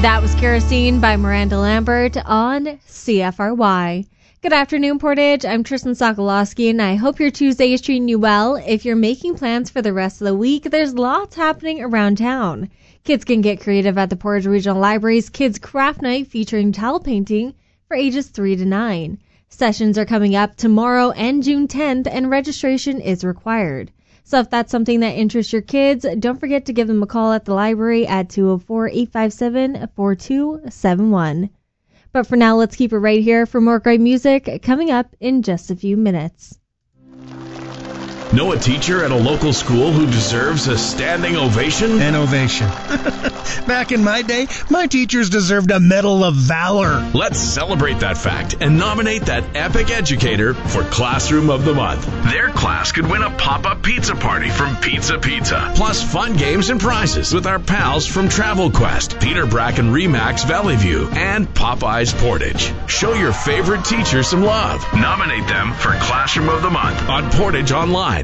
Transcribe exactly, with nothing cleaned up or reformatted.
That was Kerosene by Miranda Lambert on C F R Y. Good afternoon, Portage. I'm Tristan Sokolowski, and I hope your Tuesday is treating you well. If you're making plans for the rest of the week, there's lots happening around town. Kids can get creative at the Portage Regional Library's Kids Craft Night featuring tile painting for ages three to nine. Sessions are coming up tomorrow and June tenth, and registration is required. So if that's something that interests your kids, don't forget to give them a call at the library at two oh four, eight five seven, four two seven one. But for now, let's keep it right here for more great music coming up in just a few minutes. Know a teacher at a local school who deserves a standing ovation? An ovation. Back in my day, my teachers deserved a Medal of Valor. Let's celebrate that fact and nominate that epic educator for Classroom of the Month. Their class could win a pop-up pizza party from Pizza Pizza, plus fun games and prizes with our pals from Travel Quest, Peter Bracken Remax Valley View, and Popeyes Portage. Show your favorite teacher some love. Nominate them for Classroom of the Month on Portage Online